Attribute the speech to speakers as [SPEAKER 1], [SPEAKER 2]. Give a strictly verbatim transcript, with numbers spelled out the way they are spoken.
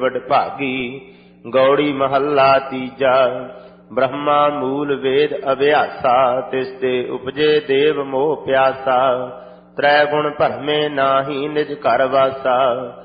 [SPEAKER 1] ਵਡਭਾਗੀ। ਗੌੜੀ ਮਹੱਲਾ ਤੀਜਾ। ਬ੍ਰਹਮਾ ਮੂਲ ਵੇਦ ਅਭਿਆਸਾ, ਤਿਸ ਤੇ ਉਪਜੇ ਦੇਵ ਮੋਹ ਪਿਆਸਾ। ਤ੍ਰੈ ਗੁਣ ਭਰਮੇ ਨਾਹੀ ਨਿਜ ਘਰ ਵਾਸਾ,